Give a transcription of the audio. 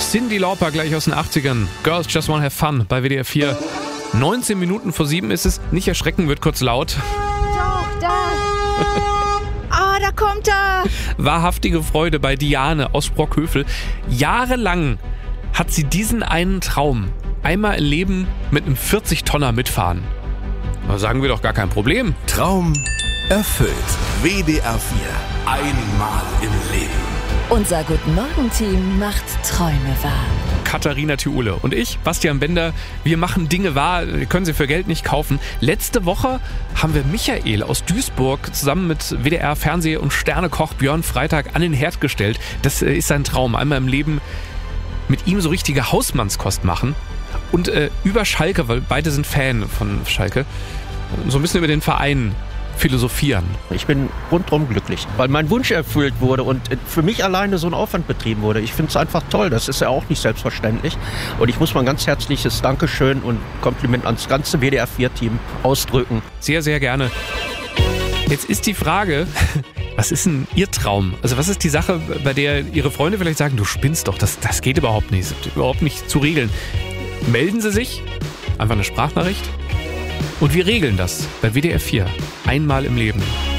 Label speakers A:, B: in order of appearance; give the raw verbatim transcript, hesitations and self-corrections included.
A: Cyndi Lauper gleich aus den achtzigern. Girls Just Wanna Have Fun bei W D R vier. neunzehn Minuten vor sieben ist es. Nicht erschrecken, wird kurz laut.
B: Doch, da. Ah, da kommt er.
A: Wahrhaftige Freude bei Diane aus Sprockhövel. Jahrelang hat sie diesen einen Traum. Einmal im Leben mit einem vierzig-Tonner mitfahren. Da sagen wir doch gar kein Problem.
C: Traum erfüllt. W D R vier. Einmal im Leben.
D: Unser Guten-Morgen-Team macht Träume wahr.
A: Katharina Thiule und ich, Bastian Bender, wir machen Dinge wahr, wir können sie für Geld nicht kaufen. Letzte Woche haben wir Michael aus Duisburg zusammen mit W D R Fernseh- und Sternekoch Björn Freitag an den Herd gestellt. Das ist sein Traum, einmal im Leben mit ihm so richtige Hausmannskost machen. Und äh, über Schalke, weil beide sind Fan von Schalke, so ein bisschen über den Verein philosophieren.
E: Ich bin rundherum glücklich, weil mein Wunsch erfüllt wurde und für mich alleine so ein Aufwand betrieben wurde. Ich finde es einfach toll, das ist ja auch nicht selbstverständlich. Und ich muss mal ein ganz herzliches Dankeschön und Kompliment ans ganze W D R vier Team ausdrücken.
A: Sehr, sehr gerne. Jetzt ist die Frage, was ist denn Ihr Traum? Also was ist die Sache, bei der Ihre Freunde vielleicht sagen, du spinnst doch, das, das geht überhaupt nicht, das ist überhaupt nicht zu regeln. Melden Sie sich, einfach eine Sprachnachricht. Und wir regeln das bei W D R vier. Einmal im Leben.